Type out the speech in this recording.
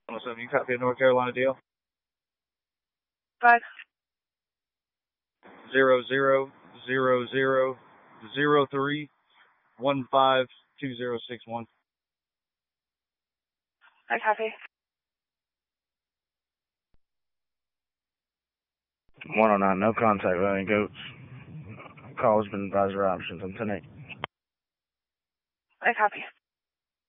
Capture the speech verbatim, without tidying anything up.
one oh seven, you copy a North Carolina deal? Five. Zero zero zero zero zero three one five two zero six one. I copy. one oh nine, no contact with any goats. Call has been advisory options on ten eight. I copy.